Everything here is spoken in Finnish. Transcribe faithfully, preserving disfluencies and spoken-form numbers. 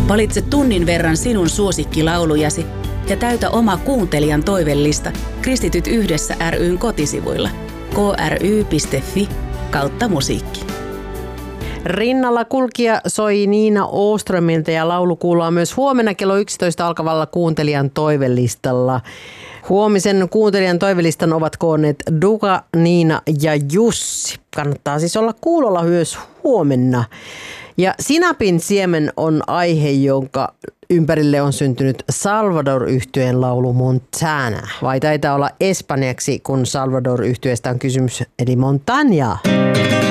Valitse tunnin verran sinun suosikkilaulujasi ja täytä oma kuuntelijan toivellista Kristityt yhdessä ry:n kotisivuilla kry piste fi kautta musiikki. Rinnalla kulkija soi Niina Åströmiltä ja laulu kuullaan myös huomenna kello yksitoista alkavalla kuuntelijan toivellistalla. Huomisen kuuntelijan toivelistan ovat koonneet Duka, Niina ja Jussi. Kannattaa siis olla kuulolla myös huomenna. Ja Sinapin siemen on aihe, jonka ympärille on syntynyt Salvador-yhtyeen laulu Montana. Vai taitaa olla espanjaksi, kun Salvador-yhtyeestä on kysymys, eli Montaña.